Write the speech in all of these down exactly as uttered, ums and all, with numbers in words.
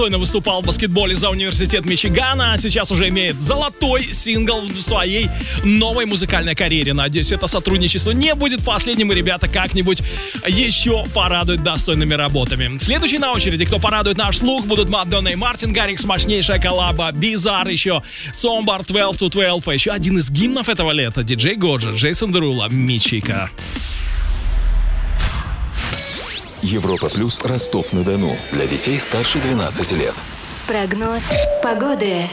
Выступал в баскетболе за университет Мичигана, а сейчас уже имеет золотой сингл в своей новой музыкальной карьере. Надеюсь, это сотрудничество не будет последним, и ребята как-нибудь еще порадуют достойными работами. Следующий на очереди, кто порадует наш слух, будут Мадонна и Мартин Гаррикс, мощнейшая коллаба, Bizarre, еще Sombar двенадцать to двенадцать, а еще один из гимнов этого лета, диджей Годжа, Джейсон Дерула, Мичика. Европа плюс Ростов-на-Дону. Для детей старше двенадцати лет. Прогноз погоды.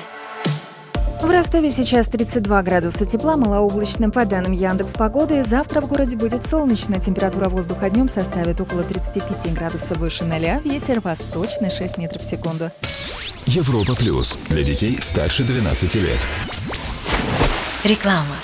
В Ростове сейчас тридцать два градуса тепла, малооблачно. По данным Яндекс.Погоды, завтра в городе будет солнечно. Температура воздуха днем составит около тридцати пяти градусов выше ноля. Ветер восточный шесть метров в секунду. Европа плюс. Для детей старше двенадцати лет. Реклама.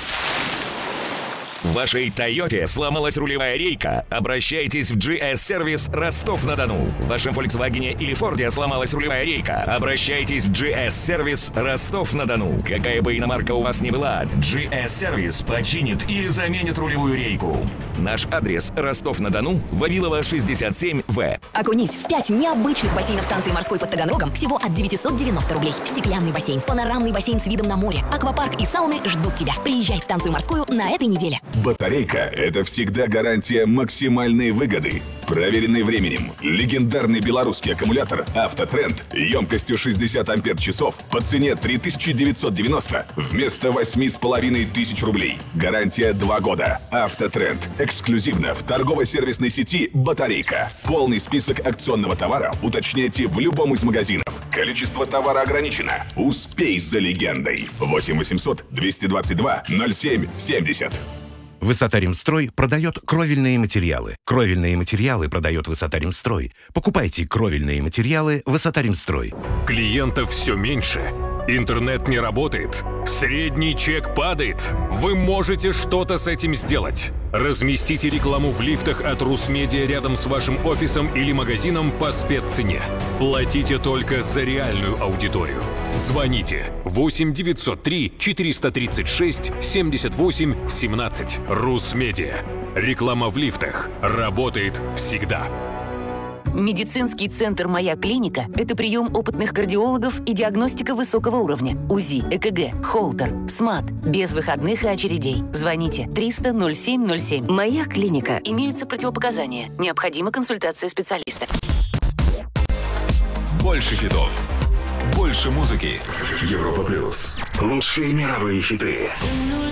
В вашей Тойоте сломалась рулевая рейка? Обращайтесь в джи эс-сервис Ростов-на-Дону. В вашем Volkswagen или Форде сломалась рулевая рейка? Обращайтесь в джи эс-сервис Ростов-на-Дону. Какая бы иномарка у вас ни была, джи эс-сервис починит или заменит рулевую рейку. Наш адрес Ростов-на-Дону, Вавилова, шестьдесят семь вэ. Окунись в пять необычных бассейнов станции морской под Таганрогом всего от девятисот девяноста рублей. Стеклянный бассейн, панорамный бассейн с видом на море, аквапарк и сауны ждут тебя. Приезжай в станцию морскую на этой неделе. Батарейка – это всегда гарантия максимальной выгоды. Проверенный временем. Легендарный белорусский аккумулятор «Автотренд» емкостью шестьдесят ампер-часов по цене три тысячи девятьсот девяносто вместо восемь с половиной тысяч рублей. Гарантия два года. «Автотренд». Эксклюзивно в торгово-сервисной сети «Батарейка». Полный список акционного товара уточняйте в любом из магазинов. Количество товара ограничено. Успей за легендой. восемь восемьсот двести двадцать два ноль семь семьдесят. Высота-Ремстрой продает кровельные материалы. Кровельные материалы продает Высота-Ремстрой. Покупайте кровельные материалы Высота-Ремстрой. Клиентов все меньше. Интернет не работает. Средний чек падает. Вы можете что-то с этим сделать. Разместите рекламу в лифтах от Русмедиа рядом с вашим офисом или магазином по спеццене. Платите только за реальную аудиторию. Звоните восемь девятьсот три четыреста тридцать шесть семьдесят восемь семнадцать. Русмедиа. Реклама в лифтах работает всегда. Медицинский центр «Моя клиника» — это прием опытных кардиологов и диагностика высокого уровня. УЗИ, ЭКГ, холтер, СМАТ. Без выходных и очередей. Звоните триста ноль семь ноль семь. Моя клиника. Имеются противопоказания. Необходима консультация специалиста. Больше хитов. Больше музыки. Европа плюс. Лучшие мировые хиты.